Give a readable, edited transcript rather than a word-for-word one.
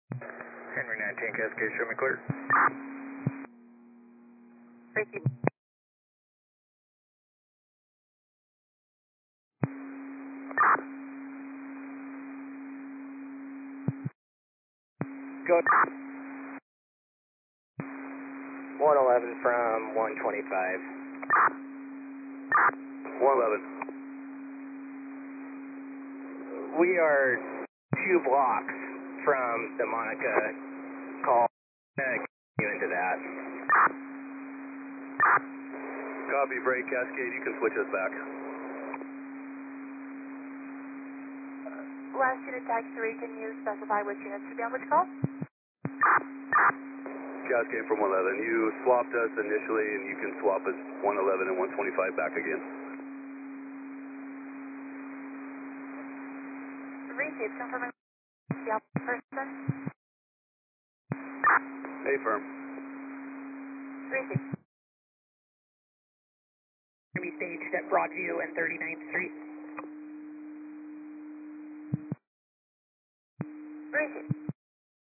Henry 19 Cascade, show me clear. Receive. Go. 111 from 125. 111. We are 2 blocks from the Monica call. You into that. Copy, break, Cascade, you can switch us back. Last unit tag 3, can you specify which units to be on which call? Cascade from 111. You swapped us initially, and you can swap us 111 and 125 back again. Receive, confirming the person. Hey, firm. Receive. To be staged at Broadview and 39th Street. Receive.